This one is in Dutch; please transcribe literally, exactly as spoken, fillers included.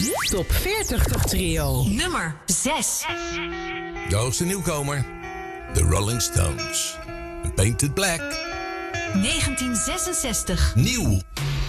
Top veertig Trio. Nummer zes. De hoogste nieuwkomer. The Rolling Stones. Painted Black. negentien zesenzestig. Nieuw.